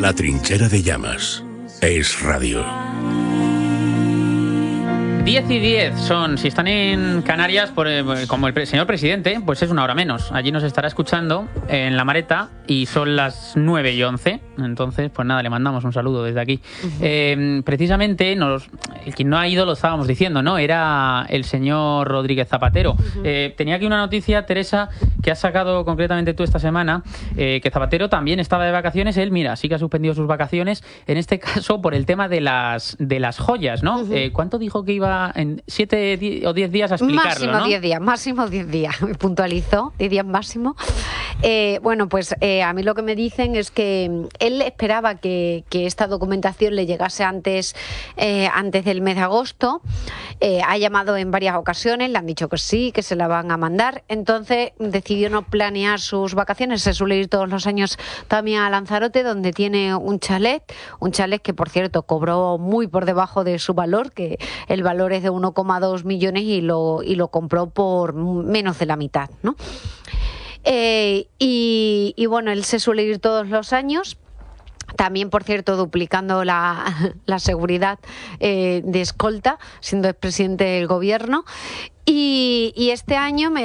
La Trinchera de Llamas. Es Radio. 10:10 son, si están en Canarias, como el señor presidente, pues es una hora menos. Allí nos estará escuchando en La Mareta y son las 9:11. Entonces, pues nada, le mandamos un saludo desde aquí. Precisamente, el quien no ha ido lo estábamos diciendo, ¿no? Era el señor Rodríguez Zapatero. Tenía aquí una noticia, Teresa, que has sacado concretamente tú esta semana, que Zapatero también estaba de vacaciones. Él, mira, sí que ha suspendido sus vacaciones, en este caso por el tema de las joyas, ¿no? ¿Cuánto dijo que iba en 7 o 10 días a explicarlo? Máximo 10 días, me puntualizó, 10 días máximo. Bueno, pues a mí lo que me dicen es que él esperaba que esta documentación le llegase antes del mes de agosto. Ha llamado en varias ocasiones, le han dicho que sí, que se la van a mandar. Entonces decidió no planear sus vacaciones. Se suele ir todos los años también a Lanzarote, donde tiene un chalet que, por cierto, cobró muy por debajo de su valor, que el valor es de 1,2 millones y lo compró por menos de la mitad, ¿no? Y bueno, él se suele ir todos los años. También, por cierto, duplicando la seguridad de escolta, siendo expresidente del gobierno. Y este año